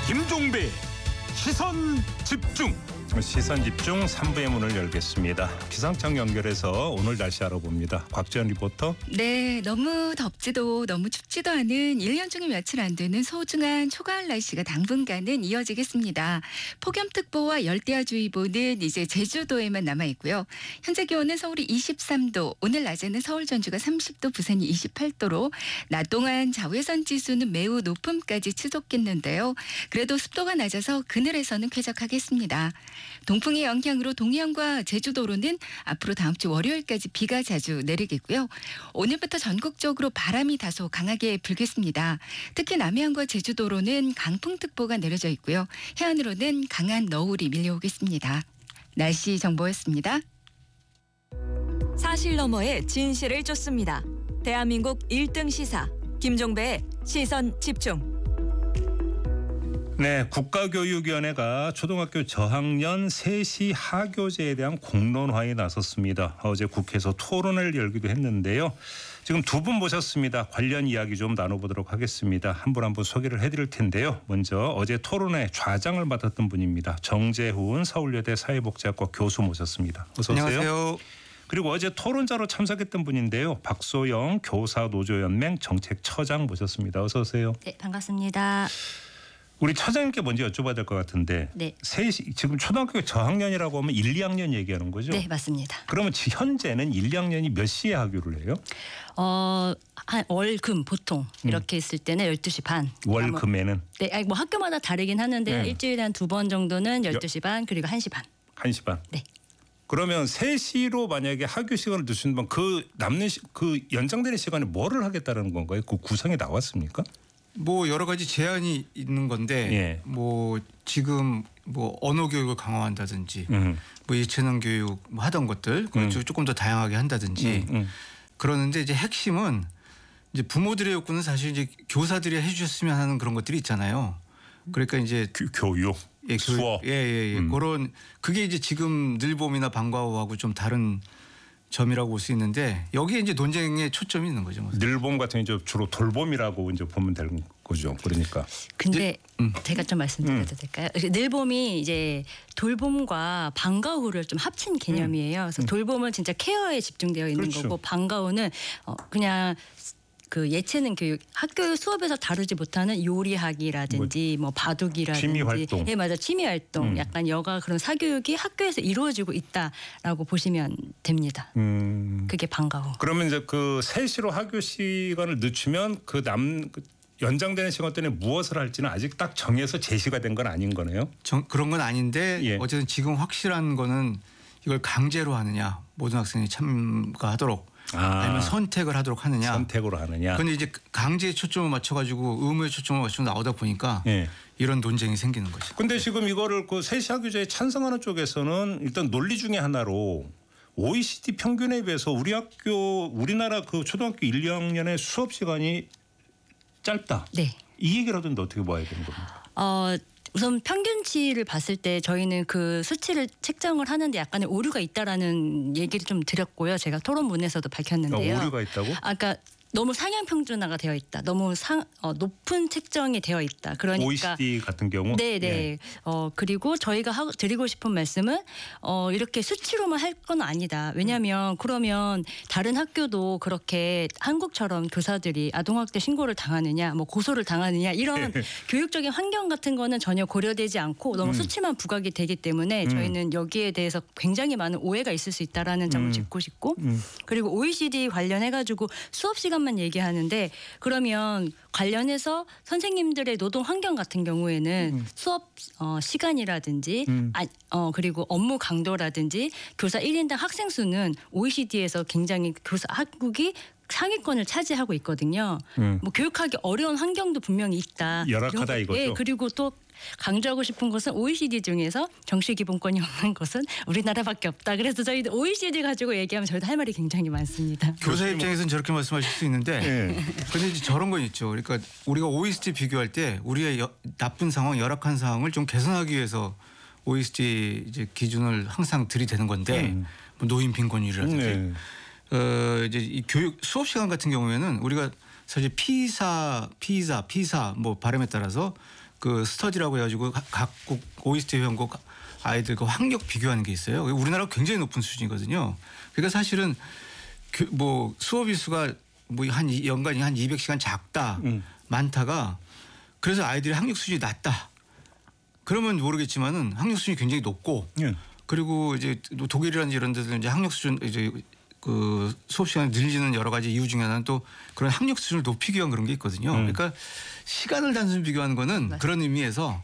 김종배 시선 집중. 시선 집중 3부의 문을 열겠습니다. 기상청 연결해서 오늘 날씨 알아봅니다. 곽지연 리포터. 네, 너무 덥지도 너무 춥지도 않은 1년 중에 며칠 안 되는 소중한 초가을 날씨가 당분간은 이어지겠습니다. 폭염특보와 열대야주의보는 이제 제주도에만 남아있고요. 현재 기온은 서울이 23도, 오늘 낮에는 서울 전주가 30도, 부산이 28도로 낮 동안 자외선 지수는 매우 높음까지 치솟겠는데요. 그래도 습도가 낮아서 그늘에서는 쾌적하겠습니다. 동풍의 영향으로 동해안과 제주도로는 앞으로 다음 주 월요일까지 비가 자주 내리겠고요. 오늘부터 전국적으로 바람이 다소 강하게 불겠습니다. 특히 남해안과 제주도로는 강풍특보가 내려져 있고요. 해안으로는 강한 너울이 밀려오겠습니다. 날씨 정보였습니다. 사실 너머의 진실을 쫓습니다. 대한민국 1등 시사 김종배의 시선 집중. 네, 국가교육위원회가 초등학교 저학년 세시 하교제에 대한 공론화에 나섰습니다. 어제 국회에서 토론을 열기도 했는데요. 지금 두 분 모셨습니다. 관련 이야기 좀 나눠보도록 하겠습니다. 한 분 한 분 소개를 해드릴 텐데요. 먼저 어제 토론회 좌장을 맡았던 분입니다. 정재훈 서울여대 사회복지학과 교수 모셨습니다. 어서 오세요. 안녕하세요. 그리고 어제 토론자로 참석했던 분인데요. 박소영 교사노조연맹 정책처장 모셨습니다. 어서 오세요. 네, 반갑습니다. 우리 처장님께 먼저 여쭤봐야 될 것 같은데 네. 지금 초등학교 저학년이라고 하면 1, 2학년 얘기하는 거죠? 네, 맞습니다. 그러면 현재는 1, 2학년이 몇 시에 하교를 해요? 한 월금 보통 이렇게 있을 때는 12시 반. 월금에는? 네, 아니 뭐 학교마다 다르긴 하는데 네. 일주일에 한 2번 정도는 12시 반 그리고 1시 반. 1시 반? 네. 그러면 3시로 만약에 하교 시간을 두신다면 그 남는 그 연장되는 시간에 뭐를 하겠다는 건가요? 그 구상이 나왔습니까? 뭐 여러 가지 제한이 있는 건데 예. 뭐 지금 뭐 언어 교육을 강화한다든지 뭐 예체능 교육 뭐 하던 것들 그걸 조금 더 다양하게 한다든지 그러는데 이제 핵심은 이제 부모들의 욕구는 사실 이제 교사들이 해주셨으면 하는 그런 것들이 있잖아요. 그러니까 이제 교육, 예, 수업. 그런 그게 이제 지금 늘봄이나 방과후하고 좀 다른 점이라고 볼 수 있는데 여기에 이제 논쟁의 초점이 있는 거죠. 늘봄 같은 게 주로 돌봄이라고 이제 보면 되는 거죠. 그러니까. 근데 제가 좀 말씀드려도 될까요? 늘봄이 이제 돌봄과 방과후를 좀 합친 개념이에요. 그래서 돌봄은 진짜 케어에 집중되어 있는 그렇죠. 거고 방과후는 그냥 그 예체능 교육 학교 수업에서 다루지 못하는 요리하기라든지 뭐 바둑이라든지 취미 활동. 예, 맞아. 취미 활동. 약간 여가 그런 사교육이 학교에서 이루어지고 있다라고 보시면 됩니다. 그게 방과후. 그러면 이제 그 3시로 하교 시간을 늦추면 그 연장되는 시간 동안에 무엇을 할지는 아직 딱 정해서 제시가 된 건 아닌 거네요. 그런 건 아닌데 예. 어쨌든 지금 확실한 거는 이걸 강제로 하느냐 모든 학생이 참가하도록 아니면 선택을 하도록 하느냐. 선택으로 하느냐. 그런데 이제 강제에 초점을 맞춰가지고 의무에 초점을 맞추고 나오다 보니까 예. 이런 논쟁이 생기는 거죠. 근데 지금 이거를 그 세시 하교제에 찬성하는 쪽에서는 일단 논리 중에 하나로 OECD 평균에 비해서 우리나라 그 초등학교 1, 2학년의 수업 시간이 짧다. 네. 이 얘기를 하던데 어떻게 봐야 되는 겁니까? 우선 평균치를 봤을 때 저희는 그 수치를 책정을 하는데 약간의 오류가 있다라는 얘기를 좀 드렸고요. 제가 토론문에서도 밝혔는데요. 오류가 있다고? 그러니까 너무 상향 평준화가 되어 있다. 너무 높은 책정이 되어 있다. 그러니까 OECD 같은 경우? 네네. 예. 그리고 저희가 드리고 싶은 말씀은 이렇게 수치로만 할 건 아니다. 왜냐하면 그러면 다른 학교도 그렇게 한국처럼 교사들이 아동학대 신고를 당하느냐, 뭐 고소를 당하느냐 이런 교육적인 환경 같은 거는 전혀 고려되지 않고 너무 수치만 부각이 되기 때문에 저희는 여기에 대해서 굉장히 많은 오해가 있을 수 있다라는 점을 짚고 싶고 그리고 OECD 관련해가지고 수업 시간만 얘기하는데 그러면 관련해서 선생님들의 노동 환경 같은 경우에는 수업 시간이라든지 그리고 업무 강도라든지 교사 1인당 학생 수는 OECD에서 굉장히 한국이 상위권을 차지하고 있거든요. 뭐 교육하기 어려운 환경도 분명히 있다. 열악하다 이거죠. 예, 그리고 또 강조하고 싶은 것은 OECD 중에서 정시 기본권이 없는 것은 우리나라밖에 없다. 그래서 저희도 OECD 가지고 얘기하면 저희도 할 말이 굉장히 많습니다. 교사 입장에서는 저렇게 말씀하실 수 있는데 그런데 이제 저런 건 있죠. 그러니까 우리가 OECD 비교할 때 우리의 나쁜 상황, 열악한 상황을 좀 개선하기 위해서 OECD 이제 기준을 항상 들이대는 건데 뭐 노인 빈곤율이라든지 이제 이 교육 수업 시간 같은 경우에는 우리가 사실 피사 뭐 발음에 따라서 그 스터디라고 해가지고 각국 OECD 회원국 아이들 그 학력 비교하는 게 있어요. 우리나라가 굉장히 높은 수준이거든요. 그러니까 사실은 뭐 수업 일수가 뭐 한 연간이 한 200시간 작다 많다가 그래서 아이들이 학력 수준이 낮다. 그러면 모르겠지만은 학력 수준이 굉장히 높고 예. 그리고 이제 독일이라든지 이런 데서 이제 학력 수준 이제 그 수업 시간을 늘리는 여러 가지 이유 중에 하나는 또 그런 학력 수준을 높이기 위한 그런 게 있거든요. 그러니까 시간을 단순히 비교하는 거는 맞아요. 그런 의미에서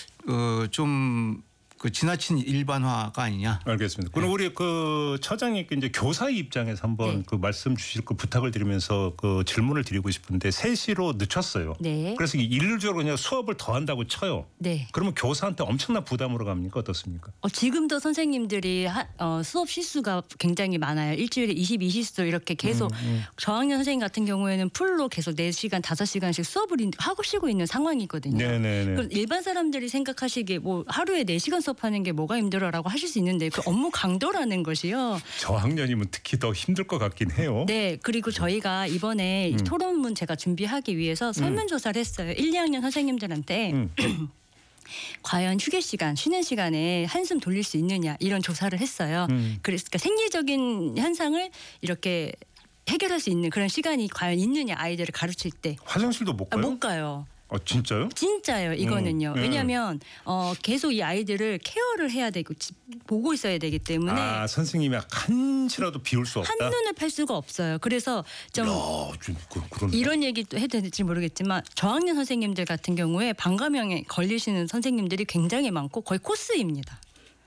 좀 그 지나친 일반화가 아니냐. 알겠습니다. 그럼 우리 그 처장님께 이제 교사 입장에서 한번 네. 그 말씀 주실 그 부탁을 드리면서 그 질문을 드리고 싶은데 3시로 늦췄어요. 네. 그래서 일률적으로 그냥 수업을 더 한다고 쳐요. 네. 그러면 교사한테 엄청난 부담으로 갑니까? 어떻습니까? 지금도 선생님들이 수업 실수가 굉장히 많아요. 일주일에 22실수 이렇게 계속 저학년 선생님 같은 경우에는 풀로 계속 4시간, 5시간씩 수업을 하고 쉬고 있는 상황이거든요. 네네네. 그럼 일반 사람들이 생각하시기에 뭐 하루에 4시간 수업하는 게 뭐가 힘들어라고 하실 수 있는데 그 업무 강도라는 것이요. 저학년이면 특히 더 힘들 것 같긴 해요. 네, 그리고 저희가 이번에 이 토론문 제가 준비하기 위해서 설문조사를 했어요. 1, 2학년 선생님들한테 과연 휴게 시간, 쉬는 시간에 한숨 돌릴 수 있느냐 이런 조사를 했어요. 그러니까 생리적인 현상을 이렇게 해결할 수 있는 그런 시간이 과연 있느냐 아이들을 가르칠 때. 화장실도 못 가요? 못 가요. 진짜요? 진짜요, 이거는요. 네. 왜냐하면 계속 이 아이들을 케어를 해야 되고 보고 있어야 되기 때문에 선생님이 한시라도 비울 수 없다. 한눈을 팔 수가 없어요. 그래서 좀 그런 이런 얘기도 해도 될지 모르겠지만 저학년 선생님들 같은 경우에 방감형에 걸리시는 선생님들이 굉장히 많고 거의 코스입니다.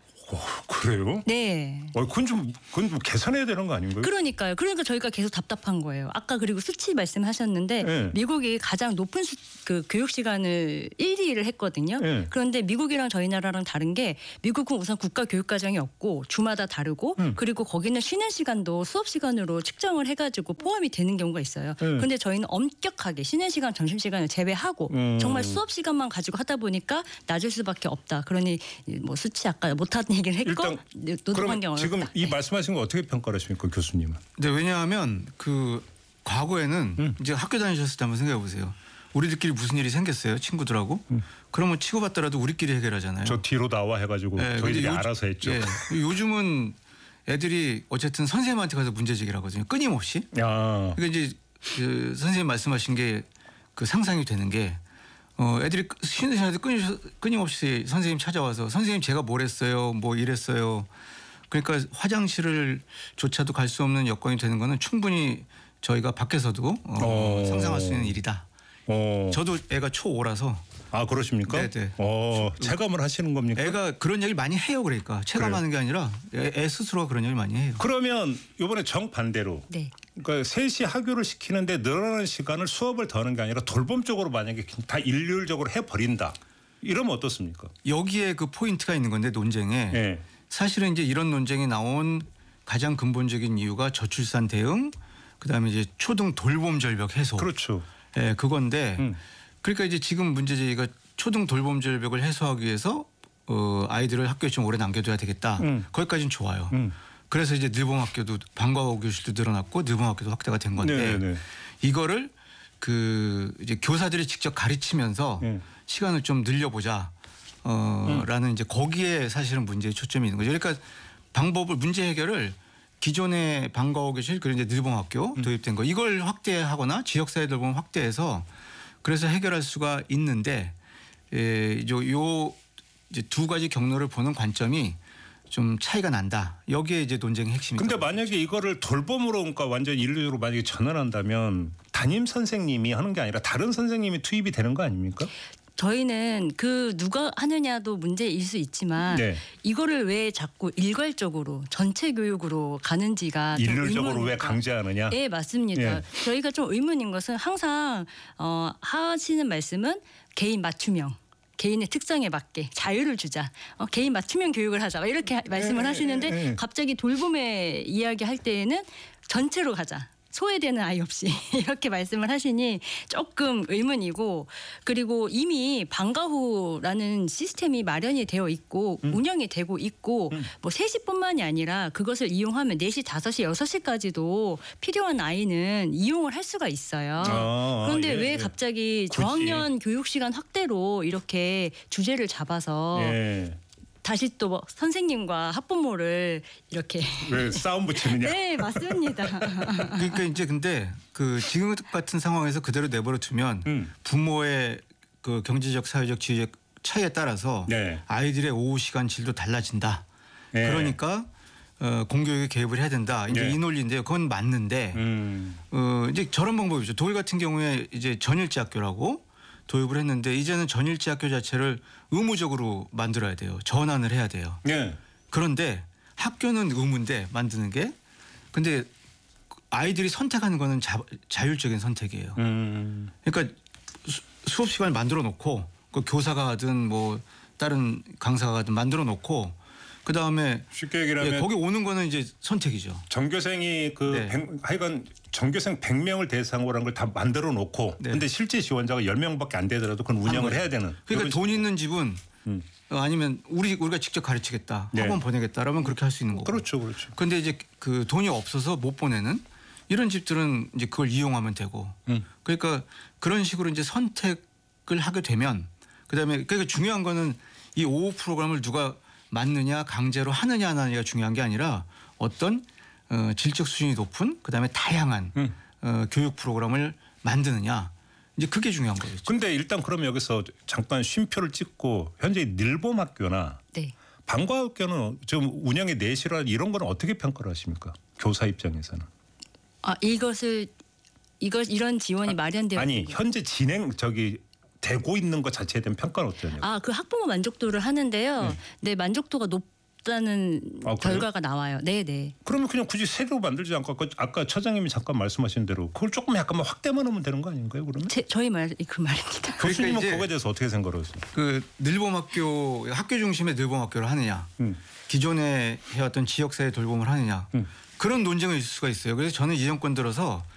그래요? 네. 그건 좀 계산해야 되는 거 아닌가요? 그러니까요. 그러니까 저희가 계속 답답한 거예요. 아까 그리고 수치 말씀하셨는데 네. 미국이 가장 높은 그 교육 시간을 1위를 했거든요. 네. 그런데 미국이랑 저희 나라랑 다른 게 미국은 우선 국가 교육 과정이 없고 주마다 다르고 그리고 거기는 쉬는 시간도 수업 시간으로 측정을 해가지고 포함이 되는 경우가 있어요. 그런데 저희는 엄격하게 쉬는 시간, 점심 시간을 제외하고 정말 수업 시간만 가지고 하다 보니까 낮을 수밖에 없다. 그러니 뭐 수치 아까 못하는 얘기를 했고 일단 노동 그럼 환경 어렵다. 지금 이 네. 말씀하신 거 어떻게 평가를 하십니까, 교수님은? 네, 왜냐하면 그 과거에는 이제 학교 다니셨을 때 한번 생각해 보세요. 우리들끼리 무슨 일이 생겼어요, 친구들하고. 그러면 치고받더라도 우리끼리 해결하잖아요. 저 뒤로 나와 해가지고 네, 저희들이 근데 알아서 했죠. 예, 요즘은 애들이 어쨌든 선생님한테 가서 문제 제기를 하거든요. 끊임없이. 야, 그러니까 이제 그 선생님 말씀하신 게 그 상상이 되는 게 애들이 쉬는 시간에도 끊임없이 선생님 찾아와서 선생님 제가 뭘 했어요, 뭐 이랬어요. 그러니까 화장실을 조차도 갈 수 없는 여건이 되는 거는 충분히 저희가 밖에서도 상상할 수 있는 일이다. 저도 애가 초5라서. 그러십니까? 네네. 체감을 하시는 겁니까? 애가 그런 얘기를 많이 해요. 그러니까 체감하는 게 아니라 애 스스로가 그런 얘기를 많이 해요. 그러면 이번에 정반대로 네. 그러니까 3시 학교를 시키는데 늘어나는 시간을 수업을 더 하는 게 아니라 돌봄적으로 만약에 다 일률적으로 해버린다. 이러면 어떻습니까? 여기에 그 포인트가 있는 건데 논쟁에 네. 사실은 이제 이런 논쟁이 나온 가장 근본적인 이유가 저출산 대응, 그다음에 이제 초등 돌봄 절벽 해소. 그렇죠. 예, 그건데 그러니까 이제 지금 문제 제기가 초등 돌봄 절벽을 해소하기 위해서 아이들을 학교에 좀 오래 남겨둬야 되겠다. 거기까지는 좋아요. 그래서 이제 늘봄학교도 방과후 교실도 늘어났고 늘봄학교도 확대가 된 건데 네네. 이거를 그 이제 교사들이 직접 가르치면서 시간을 좀 늘려보자. 라는 이제 거기에 사실은 문제의 초점이 있는 거죠. 그러니까 문제 해결을 기존의 방과후 교실 그리고 이제 늘봄학교 도입된 거 이걸 확대하거나 지역사회 돌봄 확대해서 그래서 해결할 수가 있는데 요 이제 두 가지 경로를 보는 관점이 좀 차이가 난다. 여기에 이제 논쟁의 핵심입니다. 근데 만약에 이거를 돌봄으로 그러니까 완전 일률적으로 만약에 전환한다면 담임 선생님이 하는 게 아니라 다른 선생님이 투입이 되는 거 아닙니까? 저희는 그 누가 하느냐도 문제일 수 있지만 네. 이거를 왜 자꾸 일괄적으로 전체 교육으로 가는지가 좀 일률적으로 왜 의문입니다. 강제하느냐? 네, 맞습니다. 예. 저희가 좀 의문인 것은 항상 하시는 말씀은 개인 맞춤형. 개인의 특성에 맞게 자유를 주자. 개인 맞춤형 교육을 하자. 이렇게 말씀을 하시는데 갑자기 돌봄에 이야기할 때에는 전체로 가자. 소외되는 아이 없이 이렇게 말씀을 하시니 조금 의문이고, 그리고 이미 방과후라는 시스템이 마련이 되어 있고 운영이 되고 있고 뭐 3시뿐만이 아니라 그것을 이용하면 4시, 5시, 6시까지도 필요한 아이는 이용을 할 수가 있어요. 그런데 왜 갑자기 저학년 교육 시간 확대로 이렇게 주제를 잡아서 다시 또뭐 선생님과 학부모를 이렇게 왜 싸움 붙이느냐? 네, 맞습니다. 그러니까 이제 근데 그 지금 같은 상황에서 그대로 내버려 두면 부모의 그 경제적, 사회적, 지위적 차이에 따라서 네. 아이들의 오후 시간 질도 달라진다. 네. 그러니까 공교육에 개입을 해야 된다. 이제 네. 이 논리인데요. 그건 맞는데 이제 저런 방법이죠. 독일 같은 경우에 이제 전일제 학교라고 도입을 했는데 이제는 전일제 학교 자체를 의무적으로 만들어야 돼요. 전환을 해야 돼요. 네. 그런데 학교는 의무인데 만드는 게, 근데 아이들이 선택하는 거는 자율적인 선택이에요. 그러니까 수업 시간을 만들어 놓고 그 교사가 하든 뭐 다른 강사가 하든 만들어 놓고 그 다음에 쉽게 얘기하면 거기 오는 거는 이제 선택이죠. 전교생이 네. 하여간 전교생 100명을 대상으로 한 걸 다 만들어 놓고 네. 근데 실제 지원자가 10명밖에 안 되더라도 그건 운영을 해야 되는. 그러니까 돈 있는 집은 아니면 우리가 직접 가르치겠다. 네. 학원 보내겠다라면 그렇게 할 수 있는 거고. 그렇죠, 그렇죠. 그런데 이제 그 돈이 없어서 못 보내는 이런 집들은 이제 그걸 이용하면 되고. 그러니까 그런 식으로 이제 선택을 하게 되면 그다음에 그러니까 중요한 거는 이 오후 프로그램을 누가 맞느냐 강제로 하느냐 안 하느냐가 중요한 게 아니라 어떤 질적 수준이 높은 그다음에 다양한 교육 프로그램을 만드느냐. 이제 그게 중요한 거겠죠. 근데 일단 그럼 여기서 잠깐 쉼표를 찍고 현재 निर्봄학교나 네. 방과학교는 지금 운영의 내실화 이런 거는 어떻게 평가를 하십니까? 교사 입장에서는. 이런 지원이 마련되어 아니 있는 현재 되고 있는 것 자체에 대한 평가는 어떠냐고. 그 학부모 만족도를 하는데요. 네, 만족도가 높다는 그래요? 결과가 나와요. 네, 네. 그러면 그냥 굳이 새로 만들지 않고 아까 처장님이 잠깐 말씀하신 대로 그걸 조금 약간만 확대만 하면 되는 거 아닌가요? 그러면? 저희 그 말입니다. 교수님은 이제 그거에 대해서 어떻게 생각하세요? 그 늘봄학교 학교 중심의 늘봄학교를 하느냐 기존에 해왔던 지역사회 돌봄을 하느냐 그런 논쟁이 있을 수가 있어요. 그래서 저는 이 정권 들어서